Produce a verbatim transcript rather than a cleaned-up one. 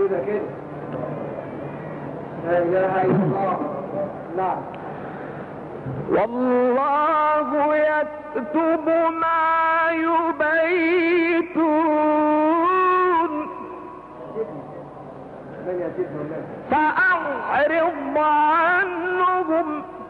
كده كده لا اله الا الله. نعم. والله يكتب ما يبيتون فأعرض عنهم